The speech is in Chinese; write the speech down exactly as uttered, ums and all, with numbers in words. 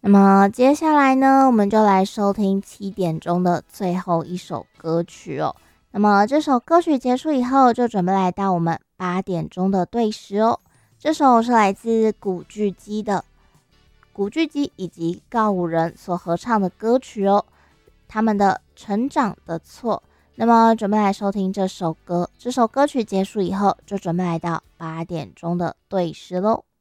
那么接下来呢，我们就来收听七点钟的最后一首歌曲哦。那么这首歌曲结束以后，就准备来到我们八点钟的对时哦。这首是来自古巨基的古巨基以及告五人所合唱的歌曲哦，他们的成长的错。那么准备来收听这首歌，这首歌曲结束以后，就准备来到八点钟的对时喽。